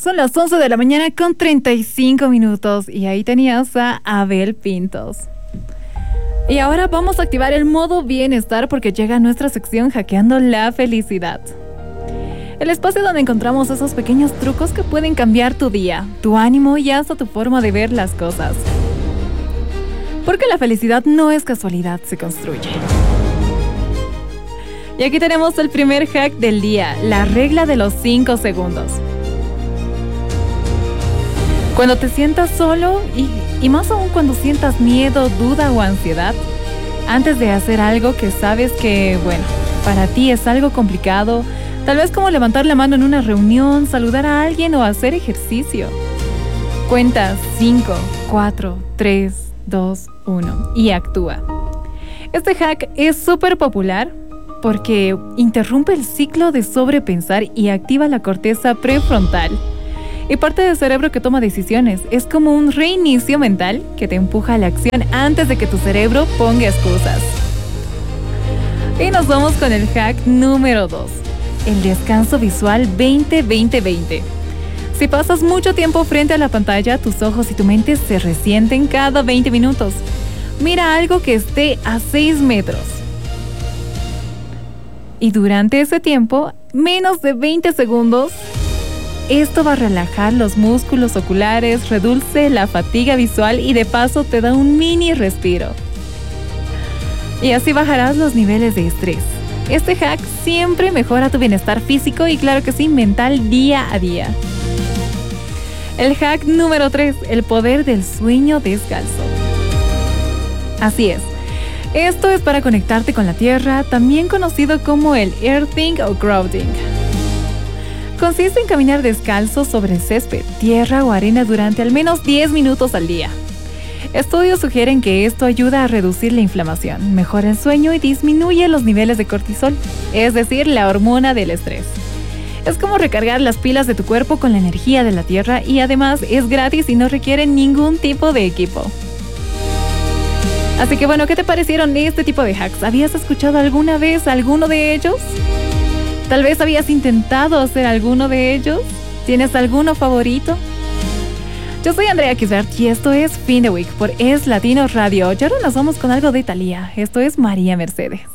Son las 11 de la mañana con 35 minutos y ahí tenías a Abel Pintos. Y ahora vamos a activar el modo bienestar porque llega nuestra sección Hackeando la Felicidad. El espacio donde encontramos esos pequeños trucos que pueden cambiar tu día, tu ánimo y hasta tu forma de ver las cosas. Porque la felicidad no es casualidad, se construye. Y aquí tenemos el primer hack del día, la regla de los 5 segundos. Cuando te sientas solo y más aún cuando sientas miedo, duda o ansiedad, antes de hacer algo que sabes que, para ti es algo complicado, tal vez como levantar la mano en una reunión, saludar a alguien o hacer ejercicio. Cuenta 5, 4, 3, 2, 1 y actúa. Este hack es súper popular porque interrumpe el ciclo de sobrepensar y activa la corteza prefrontal y parte del cerebro que toma decisiones. Es como un reinicio mental que te empuja a la acción antes de que tu cerebro ponga excusas. Y nos vamos con el hack número 2, el descanso visual 20-20-20. Si pasas mucho tiempo frente a la pantalla, tus ojos y tu mente se resienten cada 20 minutos. Mira algo que esté a 6 metros. Y durante ese tiempo, menos de 20 segundos, esto va a relajar los músculos oculares, reduce la fatiga visual y de paso te da un mini respiro. Y así bajarás los niveles de estrés. Este hack siempre mejora tu bienestar físico y claro que sí, mental día a día. El hack número 3, el poder del sueño descalzo. Así es. Esto es para conectarte con la tierra, también conocido como el earthing o grounding. Consiste en caminar descalzo sobre césped, tierra o arena durante al menos 10 minutos al día. Estudios sugieren que esto ayuda a reducir la inflamación, mejora el sueño y disminuye los niveles de cortisol, es decir, la hormona del estrés. Es como recargar las pilas de tu cuerpo con la energía de la tierra y además es gratis y no requiere ningún tipo de equipo. Así que ¿qué te parecieron este tipo de hacks? ¿Habías escuchado alguna vez alguno de ellos? ¿Tal vez habías intentado hacer alguno de ellos? ¿Tienes alguno favorito? Yo soy Andrea Kisbert y esto es Fin de Week por Es Latino Radio. Y ahora nos vamos con algo de Thalía. Esto es María Mercedes.